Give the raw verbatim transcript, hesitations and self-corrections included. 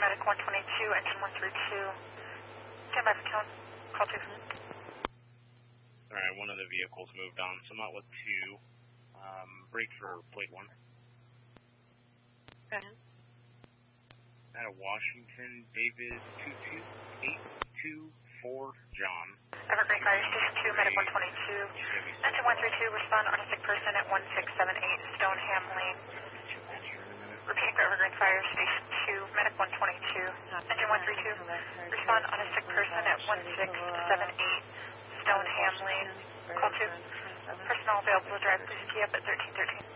Medic one twenty-two, engine one three two. Stand by for tone. Call two. Alright, one of the vehicles moved on, so I'm out with two. Um, brake for plate one. Go ahead. Out of Washington, David two two eight two four, John. Evergreen Fire Station two, Medic one twenty-two. Engine one three two, respond on a sick person at one six seven eight Stoneham Lane. Repeating for Evergreen Fire Station two, Medic one twenty-two. Engine one three two, respond on a sick person at one six seven eight Stoneham Lane. Call two. Personnel available to drive, please key up at thirteen thirteen.